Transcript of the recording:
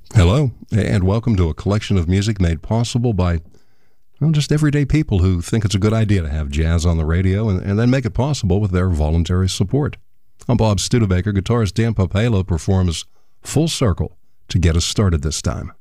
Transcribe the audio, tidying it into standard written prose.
Hello, and welcome to a collection of music made possible by, well, just everyday people who think it's a good idea to have jazz on the radio and then make it possible with their voluntary support. I'm Bob Studebaker. Guitarist Dan Papalo performs Full Circle to get us started this time.